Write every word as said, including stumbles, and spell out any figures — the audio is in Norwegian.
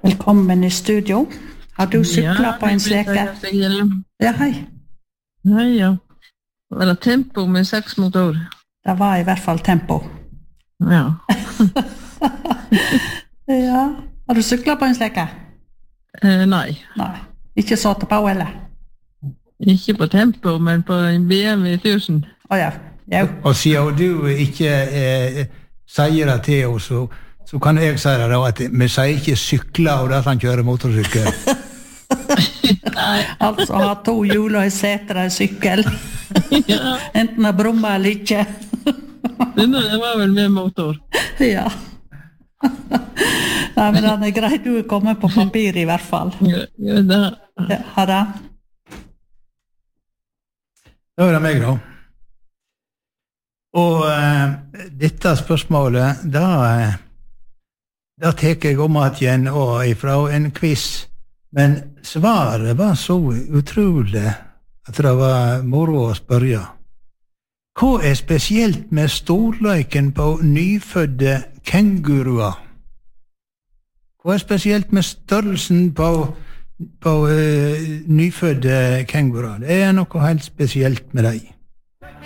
Velkommen i studio. Har du cyklet ja, på en sleke? Ja, hei. Hei, ja. Var det tempo med seks motor? Det var i hvert fall tempo. Ja. Ja. Har du cyklet på en sleke? Eh, nei. Nei. Ikke satt på, eller? Ikke på tempo, men på en B M W tusen. Å ja. Ja. Og siden du ikke eh, sier det til oss, så, så kan jeg si det da, at vi sier ikke sykler og at han kjører motorsykkel. Altså ha to hjul og en seter og en sykkel. Ja. Enten har brummet eller ikke. Det var vel med motor. Ja. Nei, men den er greit. Du er kommet på papir i hvert fall. Ja, ja det. Ja, har det? Da er det meg da. Og uh, dette spørsmålet, da, uh, da teker jeg om at igjen og ifra en quiz. Men svaret var så utrolig at det var moro å spørre. Hva er spesielt med storleiken på nyfødde kenguruer? Hva er spesielt med størrelsen på, på uh, nyfødde kenguruer? Det er noe helt spesielt med dem.